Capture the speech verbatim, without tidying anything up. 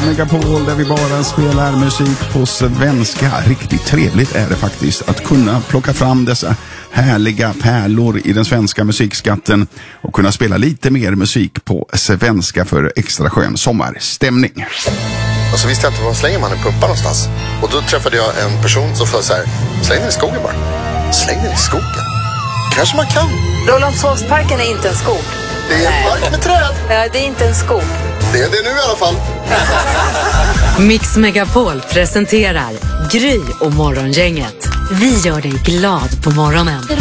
Megapol där vi bara spelar musik på svenska. Riktigt trevligt är det faktiskt att kunna plocka fram dessa härliga pärlor i den svenska musikskatten och kunna spela lite mer musik på svenska för extra skön sommarstämning. Och så visste jag inte var slänger man en pumpa någonstans. Och då träffade jag en person som sa så här: släng den i skogen bara. Släng den i skogen? Kanske man kan. Rålambshovsparken är inte en skog. Det är en park med träd. Ja, det är inte en skog. Det är det nu i alla fall. Mix Megapol presenterar Gry och Morgongänget. Vi gör dig glad på morgonen.